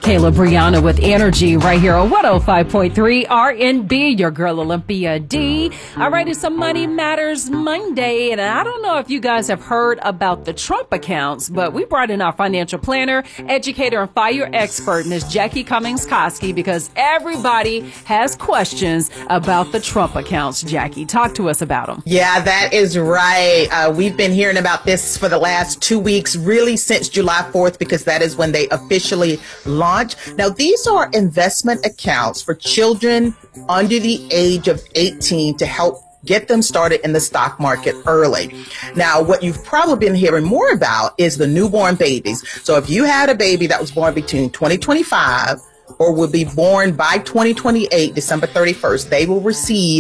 Kayla Brianna with Energy right here on 105.3 RNB, your girl Olympia D. All right, it's some Money Matters Monday, and I don't know if you guys have heard about the Trump accounts, but we brought in our financial planner, educator, and fire expert, Ms. Jackie Cummings-Koski, because everybody has questions about the Trump accounts. Jackie, talk to us about them. Yeah, that is right. We've been hearing about this for the last 2 weeks, really since July 4th, because that is when they officially launched. Now, these are investment accounts for children under the age of 18 to help get them started in the stock market early. Now, what you've probably been hearing more about is the newborn babies. So if you had a baby that was born between 2025 or will be born by 2028, December 31st, they will receive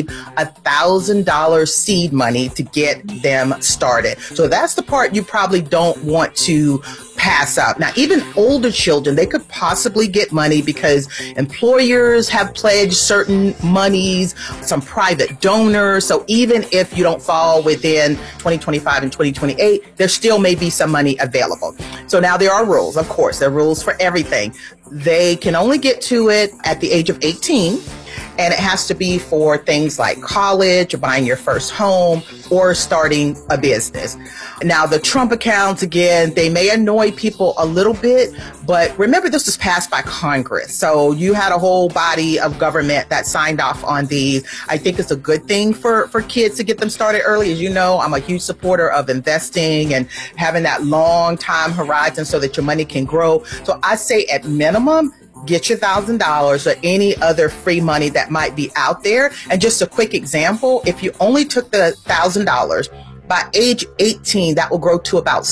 $1,000 seed money to get them started. So that's the part you probably don't want to pass up. Now, even older children, they could possibly get money because employers have pledged certain monies, some private donors. So even if you don't fall within 2025 and 2028, there still may be some money available. So now there are rules, of course. There are rules for everything. They can only get to it at the age of 18. And it has to be for things like college, or buying your first home, or starting a business. Now, the Trump accounts, again, they may annoy people a little bit, but remember this was passed by Congress. So you had a whole body of government that signed off on these. I think it's a good thing for kids to get them started early. As you know, I'm a huge supporter of investing and having that long time horizon so that your money can grow. So I say at minimum, get your $1,000 or any other free money that might be out there. And just a quick example, if you only took the $1,000, by age 18, that will grow to about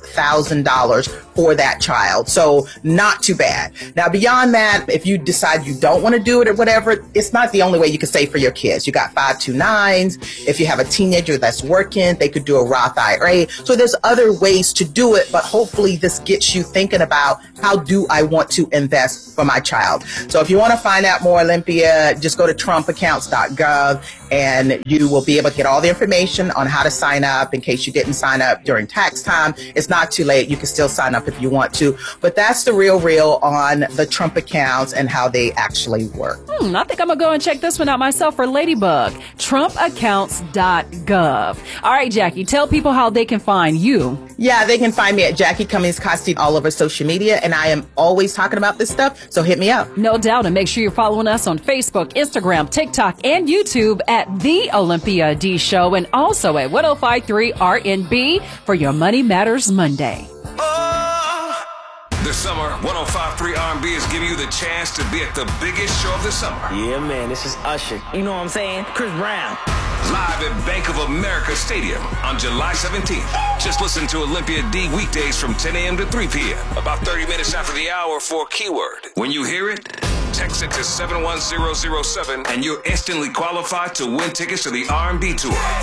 $6,000 for that child. So not too bad. Now, beyond that, if you decide you don't want to do it or whatever, it's not the only way you can save for your kids. You got 529s. If you have a teenager that's working, they could do a Roth IRA. So there's other ways to do it, but hopefully this gets you thinking about how do I want to invest for my child. So if you want to find out more, Olympia, just go to trumpaccounts.gov and you will be able to get all the information on how to sign up in case you didn't sign up during tax time. It's not too late. You can still sign up if you want to. But that's the real on the Trump accounts and how they actually work. I think I'm going to go and check this one out myself for Ladybug. Trumpaccounts.gov. All right, Jackie, tell people how they can find you. Yeah, they can find me at Jackie Cummings-Koski all over social media, and I am always talking about this stuff, so hit me up. No doubt, and make sure you're following us on Facebook, Instagram, TikTok, and YouTube at The Olympia D Show, and also at 105.3 RNB for your Money Matters Monday. This summer, 105.3 R&B is giving you the chance to be at the biggest show of the summer. Yeah, man, this is Usher. You know what I'm saying? Chris Brown. Live at Bank of America Stadium on July 17th. Just listen to Olympia D weekdays from 10 a.m. to 3 p.m. About 30 minutes after the hour for a keyword. When you hear it, text it to 71007 and you're instantly qualified to win tickets to the R&B tour.